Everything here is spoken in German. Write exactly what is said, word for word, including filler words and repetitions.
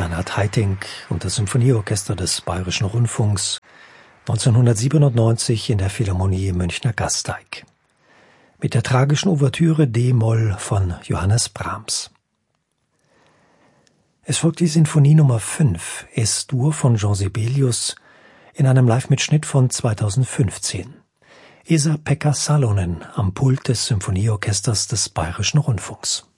Bernhard Haitink und das Symphonieorchester des Bayerischen Rundfunks neunzehnhundertsiebenundneunzig in der Philharmonie Münchner Gasteig. Mit der tragischen Ouvertüre D-Moll von Johannes Brahms. Es folgt die Sinfonie Nummer fünf, Es-Dur von Jean Sibelius, in einem Live-Mitschnitt von zweitausendfünfzehn. Esa-Pekka Salonen am Pult des Symphonieorchesters des Bayerischen Rundfunks.